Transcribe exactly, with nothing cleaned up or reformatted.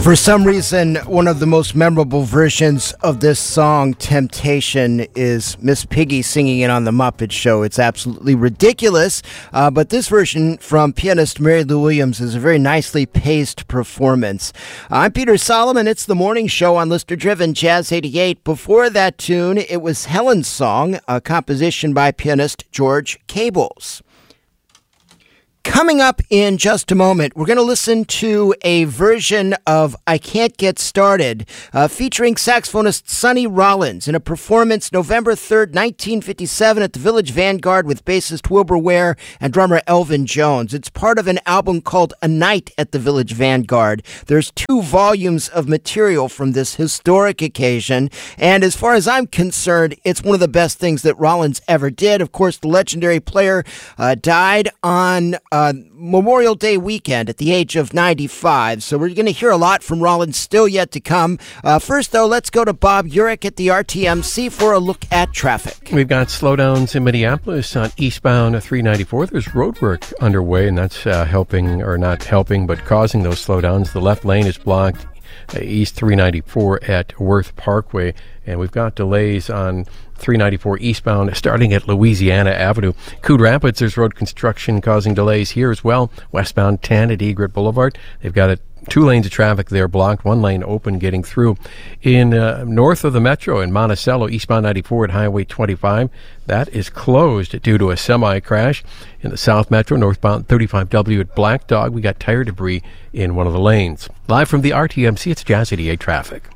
For some reason, one of the most memorable versions of this song, Temptation, is Miss Piggy singing it on The Muppet Show. It's absolutely ridiculous, uh, but this version from pianist Mary Lou Williams is a very nicely paced performance. I'm Peter Solomon. It's the morning show on Listener Driven Jazz eighty-eight. Before that tune, it was Helen's Song, a composition by pianist George Cables. Coming up in just a moment, we're going to listen to a version of I Can't Get Started, uh, featuring saxophonist Sonny Rollins in a performance November third, nineteen fifty-seven at the Village Vanguard with bassist Wilbur Ware and drummer Elvin Jones. It's part of an album called A Night at the Village Vanguard. There's two volumes of material from this historic occasion, and as far as I'm concerned, it's one of the best things that Rollins ever did. Of course, the legendary player uh, died on Uh, Memorial Day weekend at the age of ninety-five. So we're going to hear a lot from Rollins still yet to come. Uh, first, though, let's go to Bob Urich at the R T M C for a look at traffic. We've got slowdowns in Minneapolis on eastbound three ninety-four. There's road work underway, and that's uh, helping, or not helping, but causing those slowdowns. The left lane is blocked uh, east three ninety-four at Worth Parkway, and we've got delays on three ninety-four eastbound starting at Louisiana Avenue. Coon Rapids, there's road construction causing delays here as well. Westbound ten at Egret Boulevard. They've got a two lanes of traffic there blocked, one lane open getting through. In uh, north of the metro in Monticello, eastbound ninety-four at Highway twenty-five, that is closed due to a semi crash. In the south metro, northbound thirty-five W at Black Dog, we got tire debris in one of the lanes. Live from the R T M C, it's Jazz eighty-eight traffic.